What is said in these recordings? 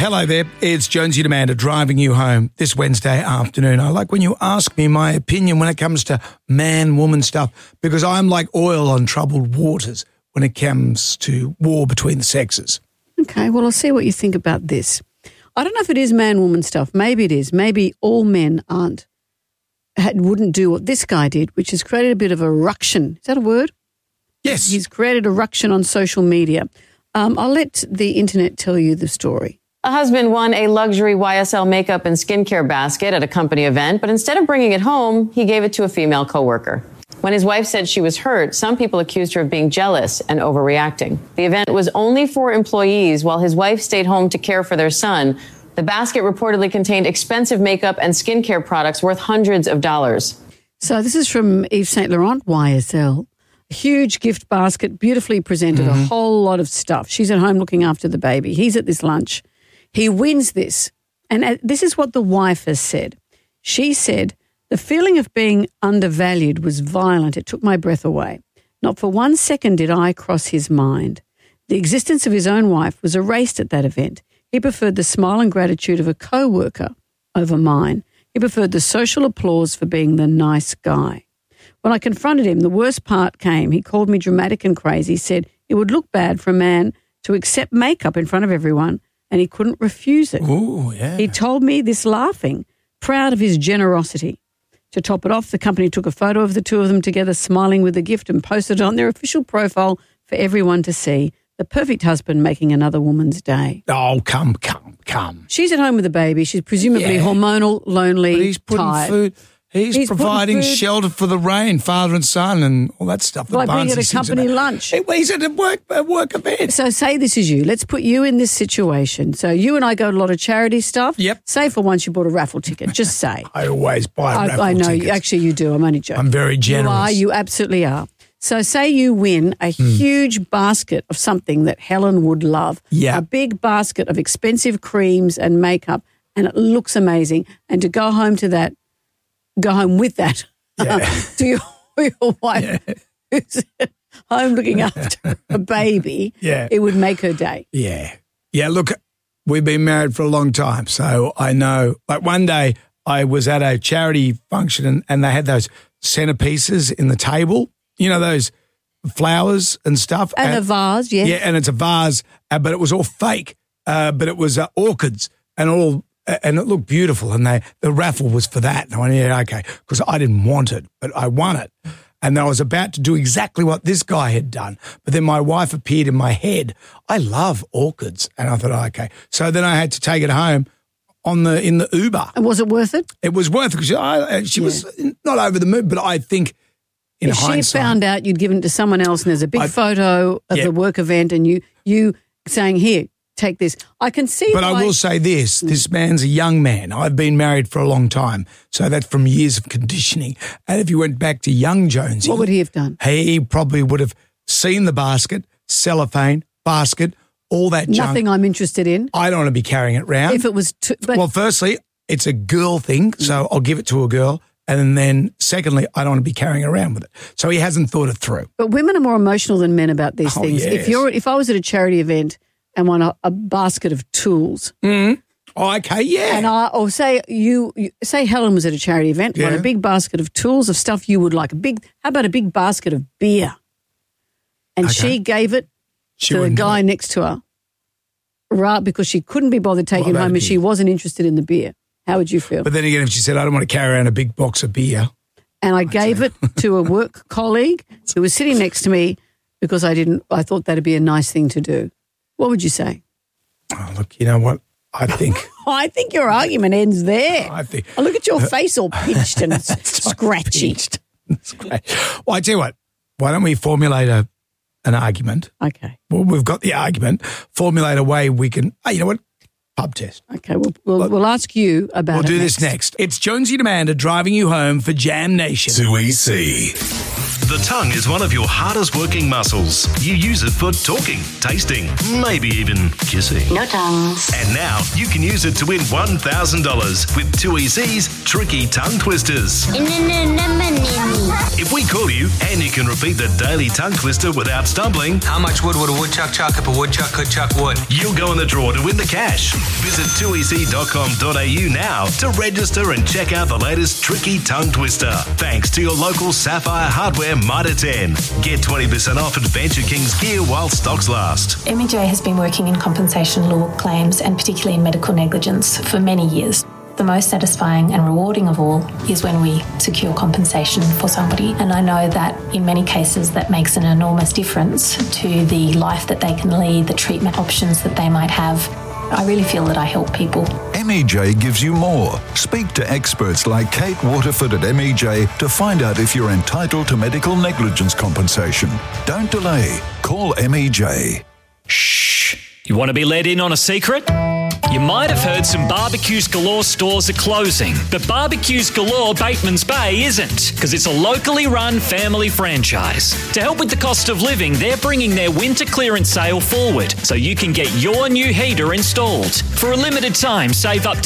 Hello there, it's Jonesy and Amanda driving you home this Wednesday afternoon. I like when you ask me my opinion when it comes to man-woman stuff because I'm like oil on troubled waters when it comes to war between the sexes. Okay, well, I'll see what you think about this. I don't know if it is man-woman stuff. Maybe it is. Maybe all men wouldn't do what this guy did, which has created a bit of a ruction. Is that a word? Yes. He's created a ruction on social media. I'll let the internet tell you the story. A husband won a luxury YSL makeup and skincare basket at a company event, but instead of bringing it home, he gave it to a female coworker. When his wife said she was hurt, some people accused her of being jealous and overreacting. The event was only for employees while his wife stayed home to care for their son. The basket reportedly contained expensive makeup and skincare products worth hundreds of dollars. So this is from Yves Saint Laurent, YSL. A huge gift basket, beautifully presented, a whole lot of stuff. She's at home looking after the baby. He's at this lunch. He wins this. And this is what the wife has said. She said, "The feeling of being undervalued was violent. It took my breath away. Not for 1 second did I cross his mind. The existence of his own wife was erased at that event. He preferred the smile and gratitude of a co-worker over mine. He preferred the social applause for being the nice guy. When I confronted him, the worst part came. He called me dramatic and crazy, said it would look bad for a man to accept makeup in front of everyone, and he couldn't refuse it. Ooh, yeah. He told me this laughing, proud of his generosity. To top it off, the company took a photo of the two of them together smiling with the gift and posted it on their official profile for everyone to see. The perfect husband making another woman's day." Oh, come. She's at home with the baby. She's presumably hormonal, lonely, But he's putting tired. food. He's providing putting food. shelter for the rain, father and son, and all that stuff. Like being at a company lunch. He's at a work event. So say this is you. Let's put you in this situation. So you and I go to a lot of charity stuff. Yep. Say for once you bought a raffle ticket. Just say. I always buy raffle I know. tickets. Actually, you do. I'm only joking. I'm very generous. You absolutely are. So say you win a huge basket of something that Helen would love. Yeah. A big basket of expensive creams and makeup, and it looks amazing. And to go home with that to your wife who's home looking after a baby, it would make her day. Yeah. Yeah, look, we've been married for a long time, so I know. Like one day I was at a charity function and they had those centerpieces in the table, you know, those flowers and stuff. And a vase, yes. Yeah, and it's a vase, but it was all fake, but it was orchids and it looked beautiful, and the raffle was for that. And I went, yeah, okay, because I didn't want it, but I won it. And I was about to do exactly what this guy had done, but then my wife appeared in my head. I love orchids, and I thought, oh, okay. So then I had to take it home in the Uber. And was it worth it? It was worth it because she was not over the moon, but I think in hindsight. If she found out you'd given it to someone else and there's a big photo of the work event and you saying, here, take this. I can see But I will say this man's a young man. I've been married for a long time, so that's from years of conditioning. And if you went back to young Jonesy. What would he have done? He probably would have seen the basket, cellophane, basket, all that junk. Nothing I'm interested in. I don't want to be carrying it around. If it was well, firstly, it's a girl thing, so I'll give it to a girl. And then secondly, I don't want to be carrying around with it. So he hasn't thought it through. But women are more emotional than men about these things. Yes. If I was at a charity event and won a basket of tools. Oh, okay, yeah. And say Helen was at a charity event, won a big basket of tools of stuff you would like. How about a big basket of beer? And she gave it to the guy next to her, because she couldn't be bothered taking it home and she wasn't interested in the beer. How would you feel? But then again, if she said, I don't want to carry around a big box of beer. And I gave it to a work colleague who was sitting next to me because I thought that'd be a nice thing to do. What would you say? Oh, look, you know what? I think... I think your argument ends there. Look at your face all pinched and scratchy. That's great. Well, I tell you what, why don't we formulate an argument? Okay. Well, we've got the argument. Formulate a way we can... Hey, you know what? Pub test. Okay, we'll ask you about We'll do this next. It's Jonesy and Amanda driving you home for Jam Nation. 2EC. The tongue is one of your hardest working muscles. You use it for talking, tasting, maybe even kissing. No tongues. And now you can use it to win $1,000 with 2EC's Tricky Tongue Twisters. If we call you and you can repeat the daily tongue twister without stumbling, how much wood would a woodchuck chuck if a woodchuck could chuck wood? You'll go in the draw to win the cash. Visit 2ec.com.au now to register and check out the latest Tricky Tongue Twister. Thanks to your local Sapphire Hardware Mitre 10. Get 20% off Adventure Kings gear while stocks last. MEJ has been working in compensation law claims and particularly in medical negligence for many years. The most satisfying and rewarding of all is when we secure compensation for somebody. And I know that in many cases that makes an enormous difference to the life that they can lead, the treatment options that they might have. I really feel that I help people. MEJ gives you more. Speak to experts like Kate Waterford at MEJ to find out if you're entitled to medical negligence compensation. Don't delay. Call MEJ. Shh. You want to be let in on a secret? You might have heard some Barbecues Galore stores are closing, but Barbecues Galore Bateman's Bay isn't, because it's a locally run family franchise. To help with the cost of living, they're bringing their winter clearance sale forward, so you can get your new heater installed. For a limited time, save up to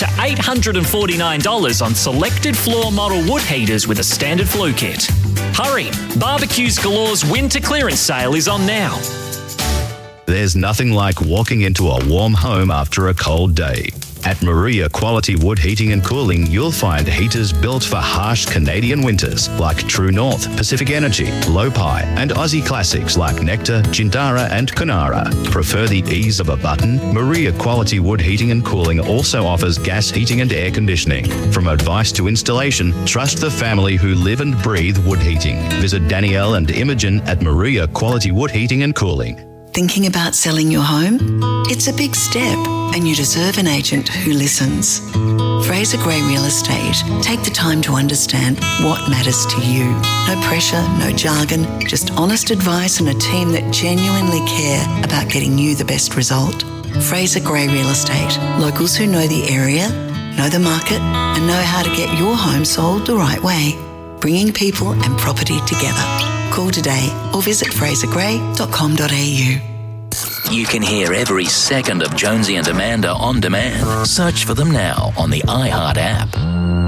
$849 on selected floor model wood heaters with a standard flue kit. Hurry! Barbecues Galore's winter clearance sale is on now. There's nothing like walking into a warm home after a cold day. At Maria Quality Wood Heating and Cooling, you'll find heaters built for harsh Canadian winters like True North, Pacific Energy, Lopi, and Aussie classics like Nectar, Jindara, and Kunara. Prefer the ease of a button? Maria Quality Wood Heating and Cooling also offers gas heating and air conditioning. From advice to installation, trust the family who live and breathe wood heating. Visit Danielle and Imogen at Maria Quality Wood Heating and Cooling. Thinking about selling your home? It's a big step, and you deserve an agent who listens. Fraser Gray Real Estate take the time to understand what matters to you. No pressure, no jargon, just honest advice and a team that genuinely care about getting you the best result. Fraser Gray Real Estate. Locals who know the area, know the market, and know how to get your home sold the right way. Bringing people and property together. Call today or visit frasergray.com.au. You can hear every second of Jonesy and Amanda on demand. Search for them now on the iHeart app.